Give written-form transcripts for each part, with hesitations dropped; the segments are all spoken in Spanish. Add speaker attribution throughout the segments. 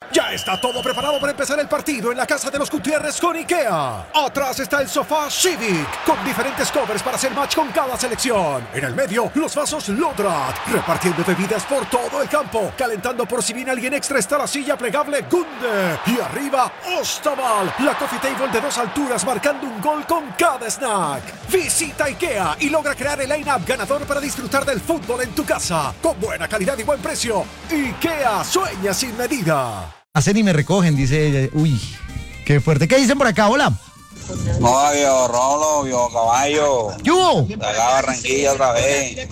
Speaker 1: Ya está todo preparado para empezar el partido en la casa de los Gutiérrez con IKEA. Atrás está el sofá Civic, con diferentes covers para hacer match con cada selección. En el medio, los vasos Lodrat, repartiendo bebidas por todo el campo. Calentando por si viene alguien extra está la silla plegable Gunde. Y arriba, Ostaval, la coffee table de 2 alturas marcando un gol con cada snack. Visita IKEA y logra crear el line-up ganador para disfrutar del fútbol en tu casa. Con buena calidad y buen precio. IKEA, sueña sin medida.
Speaker 2: Hacen y me recogen, dice ella. Uy, qué fuerte. ¿Qué dicen por acá? Hola.
Speaker 3: No, viejo Rolo, viejo Caballo.
Speaker 2: ¿Qué hubo?
Speaker 3: De acá a Barranquilla otra vez.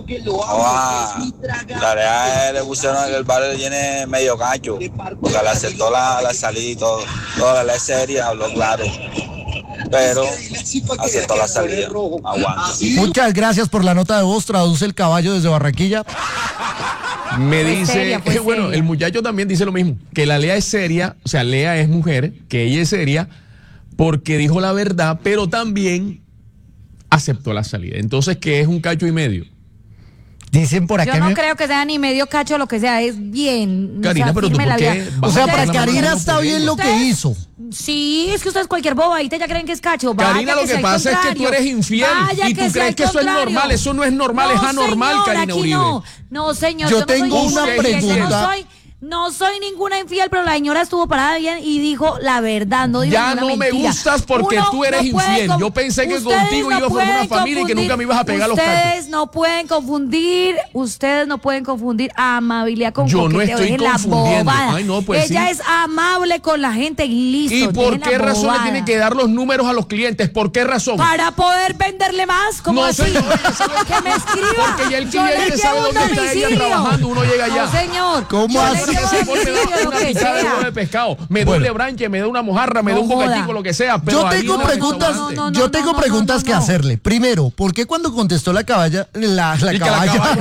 Speaker 3: La realidad le pusieron que el bar le tiene medio cacho. Porque le aceptó la salida y todo. Toda la serie habló claro. Pero aceptó la salida. Aguanta.
Speaker 2: Muchas gracias por la nota de voz. Traduce el caballo desde Barranquilla.
Speaker 4: Me dice, bueno, el muchacho también dice lo mismo, que la Lea es seria, o sea, Lea es mujer, que ella es seria, porque dijo la verdad, pero también aceptó la salida. Entonces, ¿qué es un cacho y medio?
Speaker 2: Dicen por acá.
Speaker 5: Yo no creo que sea ni medio cacho, lo que sea, es bien.
Speaker 4: Karina, pero tú, ¿por qué?
Speaker 2: O sea, para Karina está bien lo que hizo.
Speaker 5: Sí, es que ustedes cualquier bobadita ya creen que es cacho.
Speaker 4: Karina, lo que pasa es que tú eres infiel y tú crees que eso es normal. Eso no es normal, es anormal,
Speaker 5: señor,
Speaker 4: Karina Uribe.
Speaker 5: No, señor.
Speaker 2: Yo tengo una pregunta.
Speaker 5: No soy ninguna infiel, pero la señora estuvo parada bien y dijo la verdad, no dijo
Speaker 4: ya
Speaker 5: ninguna
Speaker 4: no
Speaker 5: mentira.
Speaker 4: me gustas porque tú eres infiel. Yo pensé que contigo iba a formar una familia y que nunca me ibas a pegar los cachos.
Speaker 5: Ustedes no pueden confundir amabilidad con
Speaker 4: yo
Speaker 5: coqueteo.
Speaker 4: no estoy
Speaker 5: Dejen
Speaker 4: confundiendo.
Speaker 5: La
Speaker 4: Ay, no, pues
Speaker 5: ella es amable con la gente y listo.
Speaker 4: ¿Y por qué razón le tiene que dar los números a los clientes? ¿Por qué razón?
Speaker 5: Para poder venderle más. ¿Cómo
Speaker 4: no,
Speaker 5: así?
Speaker 4: Señor,
Speaker 5: que me escriba.
Speaker 4: Porque ya el cliente sabe dónde está ella trabajando, uno llega allá.
Speaker 5: No, señor.
Speaker 2: ¿Cómo así?
Speaker 4: Una picada de huevo de pescado, me da un lebranche, me da una mojarra, me da un bocatico, lo que sea. Pero
Speaker 2: yo tengo preguntas que hacerle. Primero, ¿por qué cuando contestó la caballa, la caballa?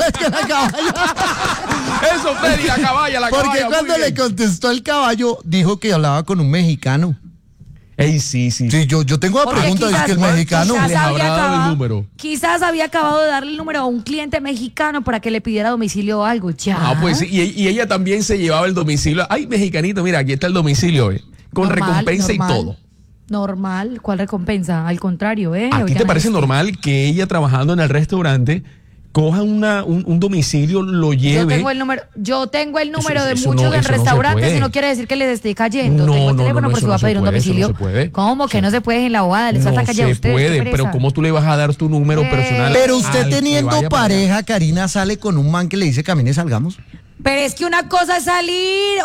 Speaker 4: Eso, Freddy, la caballa.
Speaker 2: Porque cuando le contestó el caballo, dijo que hablaba con un mexicano.
Speaker 4: Ey, sí.
Speaker 2: Sí, yo tengo una pregunta, es que el mexicano
Speaker 4: les habrá dado el número.
Speaker 5: Quizás había acabado de darle el número a un cliente mexicano para que le pidiera domicilio o algo, ya.
Speaker 4: Ah, pues sí, y ella también se llevaba el domicilio. Ay, mexicanito, mira, aquí está el domicilio, con recompensa y todo.
Speaker 5: Normal, ¿cuál recompensa? Al contrario,
Speaker 4: ¿A ti te parece normal que ella trabajando en el restaurante coja un domicilio, lo lleve?
Speaker 5: Yo tengo el número de muchos en restaurantes y no quiere decir que les esté cayendo. Tengo el teléfono por si va a pedir un domicilio.
Speaker 4: ¿Cómo
Speaker 5: que no se puede en la bobada? Les falta calle a ustedes.
Speaker 4: No se puede, pero ¿cómo tú le vas a dar tu número personal?
Speaker 2: Pero usted teniendo pareja, Karina, sale con un man que le dice camine, salgamos.
Speaker 5: Pero es que una cosa es salir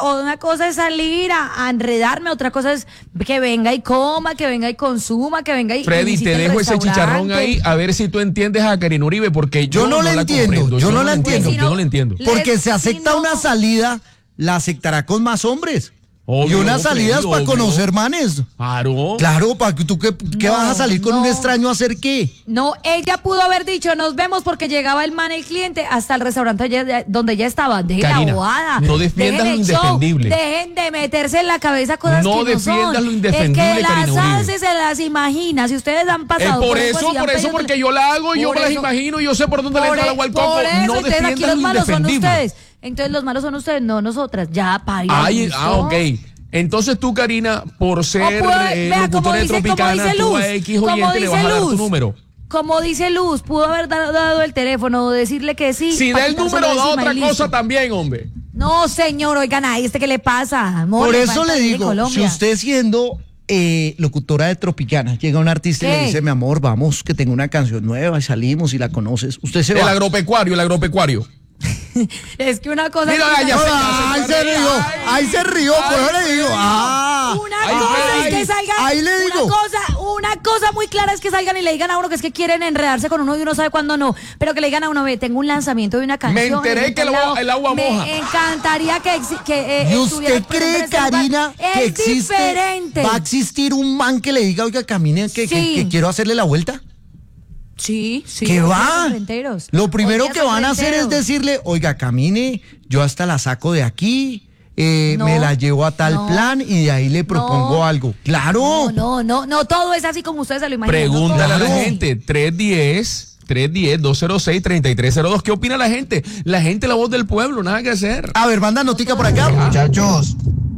Speaker 5: a enredarme, otra cosa es que venga y coma, que venga y consuma, que venga y
Speaker 4: Freddy, te dejo ese chicharrón ahí a ver si tú entiendes a Karina Uribe, porque yo no la entiendo.
Speaker 2: Yo no la entiendo.
Speaker 4: Yo no la entiendo.
Speaker 2: Porque se acepta una salida, la aceptará con más hombres. Obvio, y unas salidas para conocer manes. Claro, para que tú ¿qué vas a salir con un extraño a hacer qué?
Speaker 5: No, ella pudo haber dicho, nos vemos, porque llegaba el man, el cliente, hasta el restaurante donde ya estaba. Dejen la bobada.
Speaker 4: No defiendas lo indefendible.
Speaker 5: Dejen de meterse en la cabeza cosas que no son.
Speaker 4: No defiendas lo indefendible,
Speaker 5: el que las hace se las imagina. Si ustedes han pasado
Speaker 4: por eso, porque yo la hago, yo me las imagino, yo sé por dónde le entra el agua al coco. No defiendas lo indefendible.
Speaker 5: Entonces los malos son ustedes, no nosotras. Ya,
Speaker 4: ok. Entonces tú, Karina, por ser locutora de Tropicana, tú a X o Y le vas a dar tu número.
Speaker 5: Como dice Luz, pudo haber dado el teléfono, decirle que sí.
Speaker 4: Si da el número, da otra cosa también, hombre.
Speaker 5: No, señor, oigan, ¿qué le pasa? Amor,
Speaker 2: por eso le digo, si usted siendo locutora de Tropicana, llega un artista y le dice, mi amor, vamos, que tengo una canción nueva y salimos y la conoces, usted se va.
Speaker 4: El agropecuario.
Speaker 5: Es que una cosa.
Speaker 4: Mira,
Speaker 2: ahí se rió, por eso le digo.
Speaker 5: Una cosa es que salgan.
Speaker 2: Ahí le digo.
Speaker 5: Una cosa muy clara es que salgan y le digan a uno que es que quieren enredarse con uno y uno sabe cuándo no. Pero que le digan a uno, tengo un lanzamiento de una canción.
Speaker 4: Me enteré que el agua moja.
Speaker 5: Me encantaría que
Speaker 2: ¿y usted cree, Karina, que
Speaker 5: va
Speaker 2: a existir un man que le diga, oiga, camine, que quiero hacerle la vuelta?
Speaker 5: Sí.
Speaker 2: ¿Qué va? Lo primero que van a hacer es decirle, oiga, camine, yo hasta la saco de aquí, me la llevo a tal plan y de ahí le propongo algo. ¡Claro!
Speaker 5: No, todo es así como ustedes se lo imaginan.
Speaker 4: Pregúntale a la gente, 310-206-3302. ¿Qué opina la gente? La gente, la voz del pueblo, nada que hacer.
Speaker 2: A ver, manda notica por acá.
Speaker 6: Muchachos,